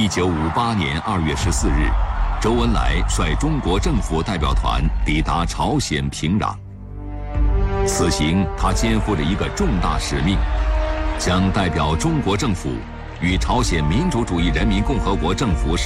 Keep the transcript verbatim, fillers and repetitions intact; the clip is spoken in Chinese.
一九五八年二月十四日，周恩来率中国政府代表团抵达朝鲜平壤。此行他肩负着一个重大使命，将代表中国政府与朝鲜民主主义人民共和国政府